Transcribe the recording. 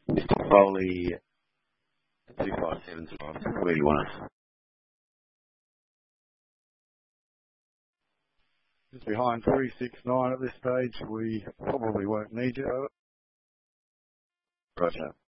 Mr. Foley, 2575, where do you want us? Just behind 369 at this stage. We probably won't need you. Roger.